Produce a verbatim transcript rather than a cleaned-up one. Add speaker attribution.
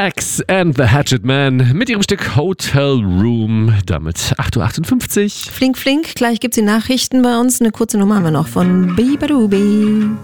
Speaker 1: X and the Hatchet Man mit ihrem Stück Hotel Room. Damit acht Uhr achtundfünfzig.
Speaker 2: Flink, flink. Gleich gibt's die Nachrichten bei uns. Eine kurze Nummer haben wir noch von Bibarubi.